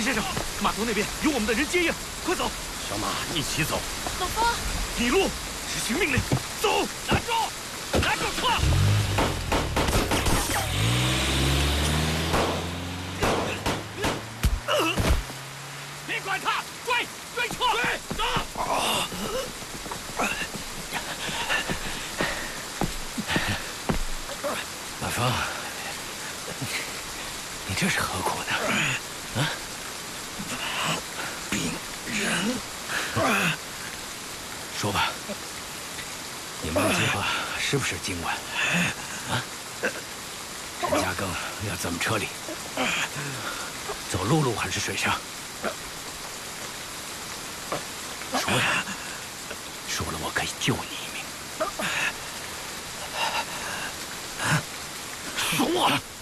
先生，码头那边有我们的人接应，快走！ 小马，一起走。 老方， 引路，执行命令，走！ 拦住！拦住车！别管他，追车！追，走！ 马峰，你这是何苦呢？啊？ 病人， 说吧，你们的计划是不是今晚？啊？陈家庚要怎么撤离？走陆路还是水上？说呀！说了，我可以救你一命。 说话！